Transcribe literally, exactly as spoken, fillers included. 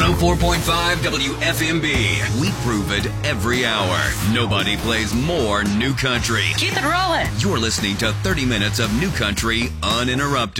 oh four point five W F M B. We prove it every hour. Nobody plays more new country. Keep it rolling. You're listening to thirty minutes of new country uninterrupted.